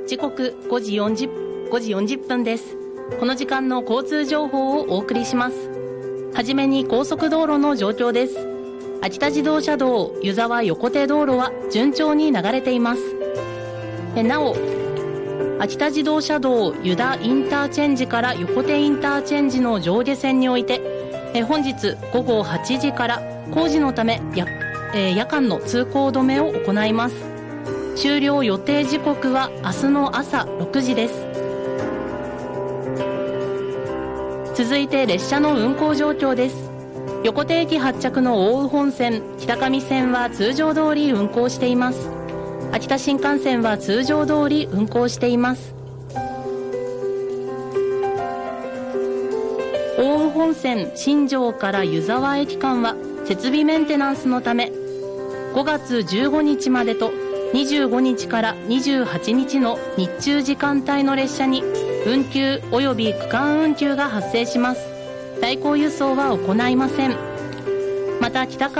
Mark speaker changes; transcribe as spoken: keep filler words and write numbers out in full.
Speaker 1: 時刻ごじよんじゅっぷんです。この時間の交通情報をお送りします。はじめに高速道路の状況です。秋田自動車道湯沢横手道路は順調に流れています。えなお、秋田自動車道湯田インターチェンジから横手インターチェンジの上下線において、え本日午後はちじから工事のためや、えー、夜間の通行止めを行います。終了予定時刻は明日の朝ろくじです。続いて列車の運行状況です。横手駅発着の奥羽本線北上線は通常通り運行しています。秋田新幹線は通常通り運行しています。奥羽本線新庄から湯沢駅間は設備メンテナンスのためごがつじゅうごにちまでとにじゅうごにちからにじゅうはちにちの日中時間帯の列車に運休及び区間運休が発生します。代行輸送は行いません。また北上